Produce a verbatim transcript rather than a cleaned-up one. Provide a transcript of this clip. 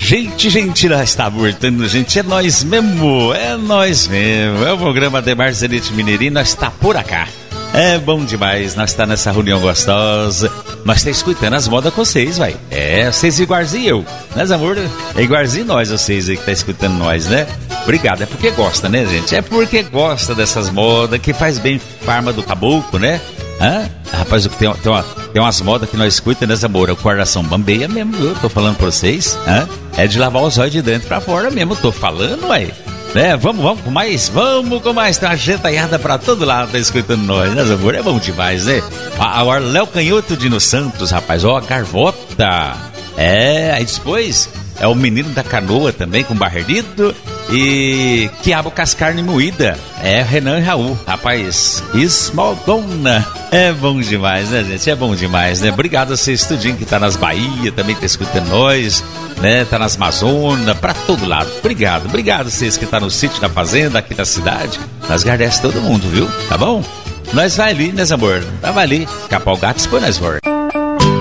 Gente, gente, nós está voltando, gente, é nós mesmo, é nós mesmo. É o programa Ademar Zenit Mineirinho, nós está por acá. É bom demais, nós está nessa reunião gostosa. Nós está escutando as modas com vocês, vai. É, vocês igualzinho eu, né, amor? É igualzinho nós, vocês aí que tá escutando nós, né? Obrigado, é porque gosta, né, gente? É porque gosta dessas modas, que faz bem pra arma do caboclo, né? Hã? Rapaz, tem, tem, uma, tem umas modas que nós escutamos, né, amor? O coração bambeia mesmo, eu tô falando pra vocês. Hã? É de lavar os olhos de dentro pra fora mesmo, tô falando, ué. Né? Vamos, vamos com mais, vamos com mais. Tem uma gentalhada pra todo lado, tá escutando nós, né, amor? É bom demais, né? Agora, Léo Canhoto de Nos Santos, rapaz, ó, a Garvota. É, aí depois é o Menino da Canoa também, com Barrerito. E Quiabo com as carnes moídas. É, Renan e Raul, rapaz, Esmaldona. É bom demais, né, gente? É bom demais, né? Obrigado a vocês, tudinho que tá nas Bahia, também tá escutando nós, né? Tá nas Amazonas, pra todo lado. Obrigado, obrigado a vocês que tá no sítio, na fazenda, aqui na cidade. Nós agradecemos todo mundo, viu? Tá bom? Nós vai ali, né, amor? Nós vai ali, capar o gato, depois nós vamos.